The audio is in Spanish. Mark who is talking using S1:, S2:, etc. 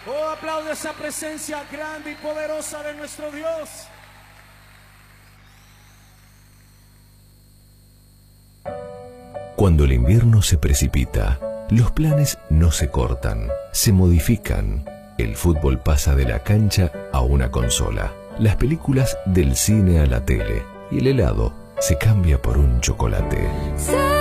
S1: Oh, aplaude esa presencia grande y poderosa de nuestro Dios.
S2: Cuando el invierno se precipita, los planes no se cortan, se modifican. El fútbol pasa de la cancha a una consola, las películas del cine a la tele y el helado se cambia por un chocolate.